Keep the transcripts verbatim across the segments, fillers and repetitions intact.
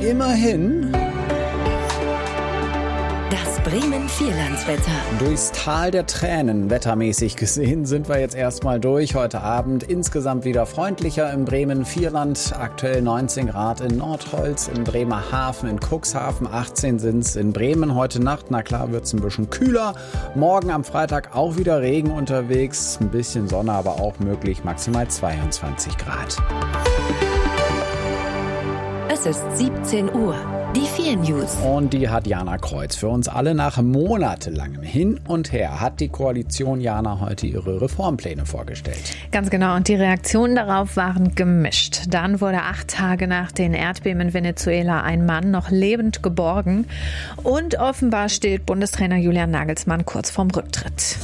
immerhin Das Bremen-Vierlandswetter. Durchs Tal der Tränen, wettermäßig gesehen, sind wir jetzt erstmal durch. Heute Abend insgesamt wieder freundlicher im Bremen-Vierland. Aktuell neunzehn Grad in Nordholz, in Bremerhaven, in Cuxhaven, achtzehn sind's in Bremen. Heute Nacht, na klar, wird's ein bisschen kühler. Morgen am Freitag auch wieder Regen unterwegs. Ein bisschen Sonne, aber auch möglich, maximal zweiundzwanzig Grad. Es ist siebzehn Uhr. Die vier News. Und die hat Jana Kreuz für uns alle. Nach monatelangem Hin und Her hat die Koalition Jana heute ihre Reformpläne vorgestellt. Ganz genau. Und die Reaktionen darauf waren gemischt. Dann wurde acht Tage nach den Erdbeben in Venezuela ein Mann noch lebend geborgen. Und offenbar steht Bundestrainer Julian Nagelsmann kurz vorm Rücktritt.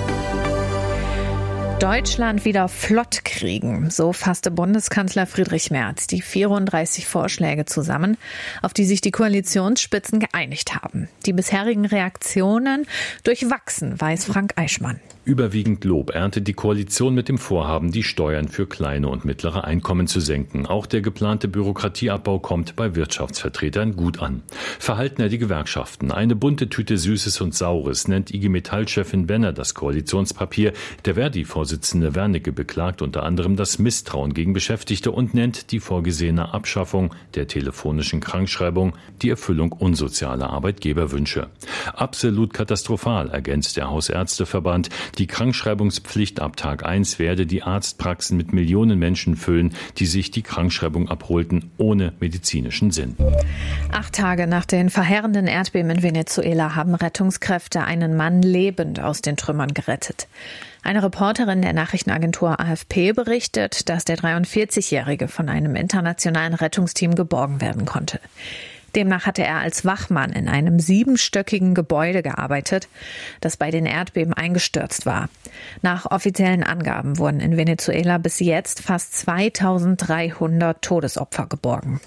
Deutschland wieder flott kriegen. So fasste Bundeskanzler Friedrich Merz die vierunddreißig Vorschläge zusammen, auf die sich die Koalitionsspitzen geeinigt haben. Die bisherigen Reaktionen durchwachsen, weiß Frank Eichmann. Überwiegend Lob erntet die Koalition mit dem Vorhaben, die Steuern für kleine und mittlere Einkommen zu senken. Auch der geplante Bürokratieabbau kommt bei Wirtschaftsvertretern gut an. Verhalten die Gewerkschaften. Eine bunte Tüte Süßes und Saures nennt I G Metall-Chefin Benner das Koalitionspapier. Der Verdi-Vorsitzende Wernicke beklagt unter anderem das Misstrauen gegen Beschäftigte und nennt die vorgesehene Abschaffung der telefonischen Krankschreibung die Erfüllung unsozialer Arbeitgeberwünsche. Absolut katastrophal, ergänzt der Hausärzteverband. Die Krankschreibungspflicht ab Tag eins werde die Arztpraxen mit Millionen Menschen füllen, die sich die Krankschreibung abholten, ohne medizinischen Sinn. Acht Tage nach den verheerenden Erdbeben in Venezuela haben Rettungskräfte einen Mann lebend aus den Trümmern gerettet. Eine Reporterin der Nachrichtenagentur A F P berichtet, dass der dreiundvierzigjährige von einem internationalen Rettungsteam geborgen werden konnte. Demnach hatte er als Wachmann in einem siebenstöckigen Gebäude gearbeitet, das bei den Erdbeben eingestürzt war. Nach offiziellen Angaben wurden in Venezuela bis jetzt fast zweitausenddreihundert Todesopfer geborgen.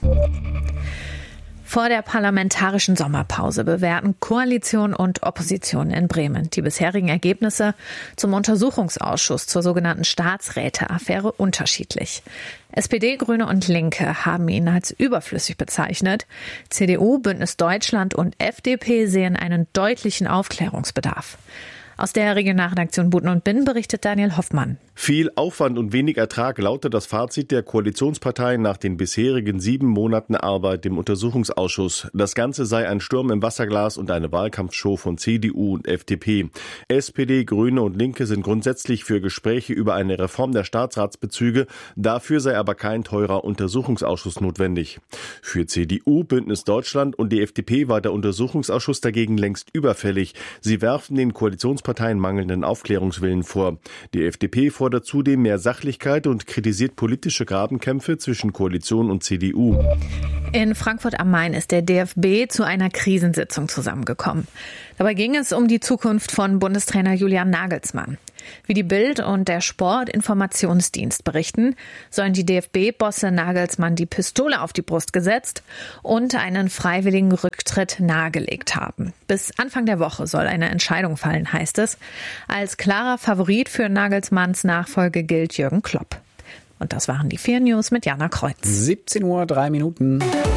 Vor der parlamentarischen Sommerpause bewerten Koalition und Opposition in Bremen die bisherigen Ergebnisse zum Untersuchungsausschuss zur sogenannten Staatsräte-Affäre unterschiedlich. S P D, Grüne und Linke haben ihn als überflüssig bezeichnet. C D U, Bündnis Deutschland und F D P sehen einen deutlichen Aufklärungsbedarf. Aus der Regionalredaktion Buten und Binn berichtet Daniel Hoffmann. Viel Aufwand und wenig Ertrag lautet das Fazit der Koalitionsparteien nach den bisherigen sieben Monaten Arbeit im Untersuchungsausschuss. Das Ganze sei ein Sturm im Wasserglas und eine Wahlkampfshow von C D U und F D P. S P D, Grüne und Linke sind grundsätzlich für Gespräche über eine Reform der Staatsratsbezüge. Dafür sei aber kein teurer Untersuchungsausschuss notwendig. Für C D U, Bündnis Deutschland und die F D P war der Untersuchungsausschuss dagegen längst überfällig. Sie werfen den Koalitionsparteien mangelnden Aufklärungswillen vor. Die F D P fordert zudem mehr Sachlichkeit und kritisiert politische Grabenkämpfe zwischen Koalition und C D U. In Frankfurt am Main ist der D F B zu einer Krisensitzung zusammengekommen. Dabei ging es um die Zukunft von Bundestrainer Julian Nagelsmann. Wie die Bild und der Sportinformationsdienst berichten, sollen die D F B-Bosse Nagelsmann die Pistole auf die Brust gesetzt und einen freiwilligen Rücktritt nahegelegt haben. Bis Anfang der Woche soll eine Entscheidung fallen, heißt es. Als klarer Favorit für Nagelsmanns Nachfolge gilt Jürgen Klopp. Und das waren die vier News mit Jana Kreuz. siebzehn Uhr, drei Minuten.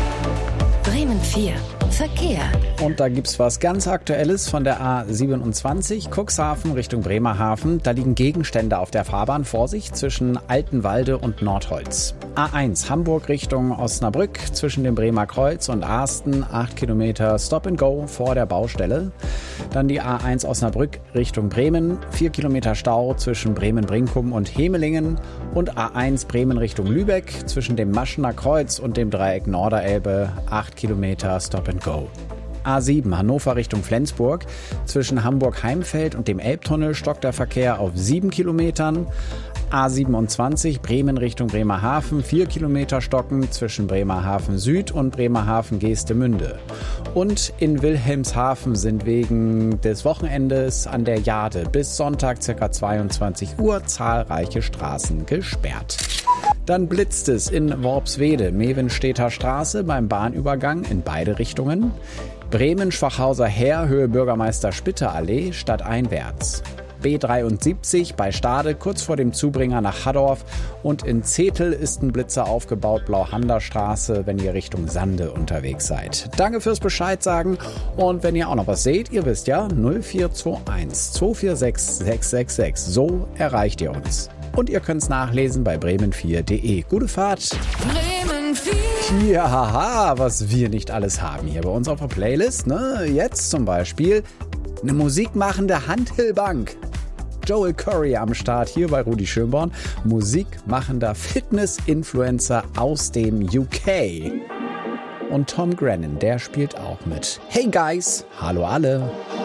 Bremen vier. Verkehr. Und da gibt's was ganz Aktuelles von der A siebenundzwanzig, Cuxhaven Richtung Bremerhaven. Da liegen Gegenstände auf der Fahrbahn. Vorsicht zwischen Altenwalde und Nordholz. A eins, Hamburg Richtung Osnabrück zwischen dem Bremer Kreuz und Arsten. acht Kilometer Stop and Go vor der Baustelle. Dann die A eins Osnabrück Richtung Bremen. vier Kilometer Stau zwischen Bremen-Brinkum und Hemelingen. Und A eins Bremen Richtung Lübeck zwischen dem Maschener Kreuz und dem Dreieck Norderelbe. acht Kilometer Stop and Go. A sieben Hannover Richtung Flensburg. Zwischen Hamburg-Heimfeld und dem Elbtunnel stockt der Verkehr auf sieben Kilometern. A siebenundzwanzig Bremen Richtung Bremerhaven. vier Kilometer stocken zwischen Bremerhaven Süd und Bremerhaven Geestemünde. Und in Wilhelmshaven sind wegen des Wochenendes an der Jade bis Sonntag ca. zweiundzwanzig Uhr zahlreiche Straßen gesperrt. Dann blitzt es in Worpswede, Mevenstedter Straße beim Bahnübergang in beide Richtungen. Bremen-Schwachhauser Heer, Höhe Bürgermeister Spitter Allee, stadteinwärts. B dreiundsiebzig bei Stade, kurz vor dem Zubringer nach Haddorf. Und in Zetel ist ein Blitzer aufgebaut, Blauhanderstraße, wenn ihr Richtung Sande unterwegs seid. Danke fürs Bescheid sagen. Und wenn ihr auch noch was seht, ihr wisst ja, null vier zwei eins zwei vier sechs sechs sechs sechs. So erreicht ihr uns. Und ihr könnt es nachlesen bei bremen vier punkt de. Gute Fahrt! Bremen vier. Ja, haha, was wir nicht alles haben hier bei uns auf der Playlist. Ne? Jetzt zum Beispiel eine musikmachende Hantelbank. Joel Curry am Start hier bei Rudi Schönborn. Musikmachender Fitness-Influencer aus dem U K. Und Tom Grennan, der spielt auch mit. Hey Guys, hallo alle.